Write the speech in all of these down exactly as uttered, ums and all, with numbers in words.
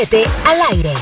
Al aire.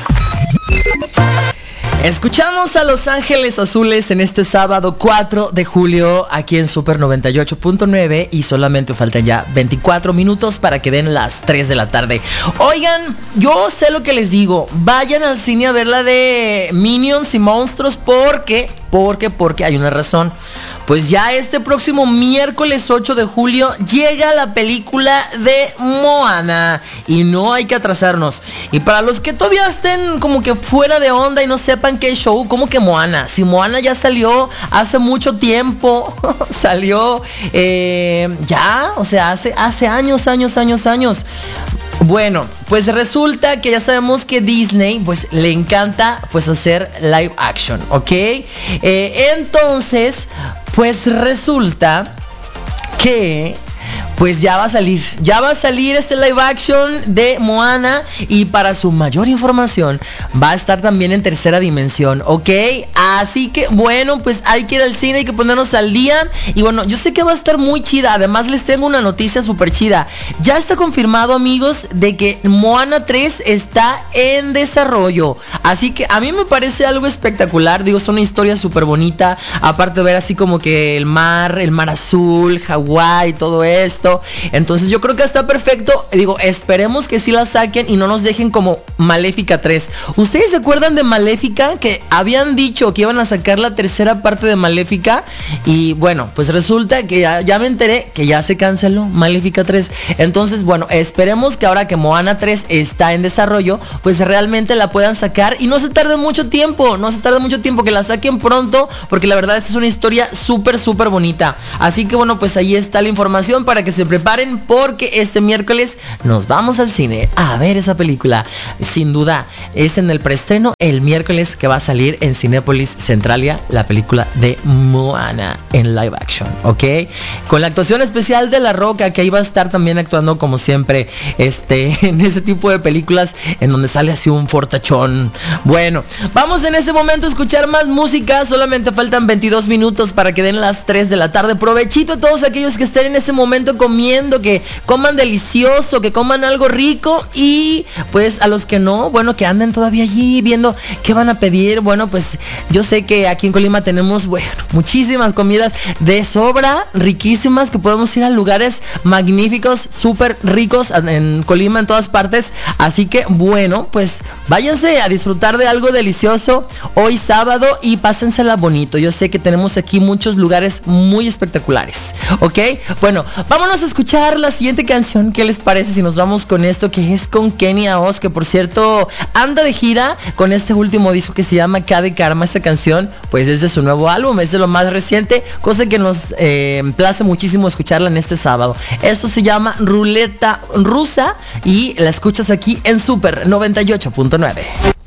Escuchamos a Los Ángeles Azules en este sábado cuatro de julio aquí en Super noventa y ocho punto nueve y solamente faltan ya veinticuatro minutos para que den las tres de la tarde. Oigan, yo sé lo que les digo, vayan al cine a ver la de Minions y Monstruos porque, porque, porque hay una razón. Pues ya este próximo miércoles ocho de julio llega la película de Moana y no hay que atrasarnos. Y para los que todavía estén como que fuera de onda y no sepan qué show, como que Moana, si Moana ya salió hace mucho tiempo, salió eh, ya, o sea, hace, hace años, años, años, años. Bueno, pues resulta que ya sabemos que Disney pues le encanta pues hacer live action, ¿ok? Eh, entonces, pues resulta que pues ya va a salir, ya va a salir este live action de Moana y para su mayor información va a estar también en Tercera Dimensión, ¿ok? Así que bueno, pues hay que ir al cine, hay que ponernos al día y bueno, yo sé que va a estar muy chida, además les tengo una noticia súper chida, ya está confirmado amigos de que Moana tres está en desarrollo, así que a mí me parece algo espectacular, digo, es una historia súper bonita, aparte de ver así como que el mar, el mar azul, Hawái, todo esto. Entonces yo creo que está perfecto. Digo, esperemos que sí la saquen y no nos dejen como Maléfica tres. ¿Ustedes se acuerdan de Maléfica? Que habían dicho que iban a sacar la tercera parte de Maléfica. Y bueno, pues resulta que ya, ya me enteré que ya se canceló Maléfica tres. Entonces bueno, esperemos que ahora que Moana tres está en desarrollo, pues realmente la puedan sacar y no se tarde mucho tiempo. No se tarde mucho tiempo, que la saquen pronto, porque la verdad es una historia súper súper bonita. Así que bueno, pues ahí está la información para que se preparen, porque este miércoles nos vamos al cine a ver esa película. Sin duda es en el preestreno el miércoles que va a salir en Cinépolis Centralia la película de Moana en live action, ¿ok? Con la actuación especial de La Roca, que ahí va a estar también actuando como siempre este, en ese tipo de películas en donde sale así un fortachón. Bueno, vamos en este momento a escuchar más música. Solamente faltan veintidós minutos para que den las tres de la tarde. Provechito a todos aquellos que estén en este momento comiendo, que coman delicioso, que coman algo rico, y pues a los que no, bueno, que anden todavía allí viendo qué van a pedir. Bueno, pues yo sé que aquí en Colima tenemos, bueno, muchísimas comidas de sobra, riquísimas, que podemos ir a lugares magníficos, súper ricos en Colima, en todas partes. Así que bueno, pues váyanse a disfrutar de algo delicioso hoy sábado y pásensela bonito. Yo sé que tenemos aquí muchos lugares muy espectaculares, ¿ok? Bueno, vámonos a escuchar la siguiente canción. ¿Qué les parece si nos vamos con esto, que es con Kenia Oz, que por cierto anda de gira con este último disco que se llama K de Karma? Esta canción pues es de su nuevo álbum, es de lo más reciente, cosa que nos eh, place muchísimo escucharla en este sábado. Esto se llama Ruleta Rusa y la escuchas aquí en Super noventa y ocho punto nueve.